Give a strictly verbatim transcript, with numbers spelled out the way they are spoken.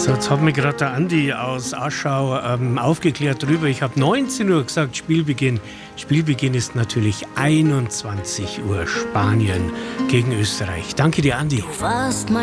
So, jetzt hat mir gerade der Andi aus Aschau ähm, aufgeklärt drüber. Ich habe neunzehn Uhr gesagt, Spielbeginn. Spielbeginn ist natürlich einundzwanzig Uhr, Spanien gegen Österreich. Danke dir, Andi.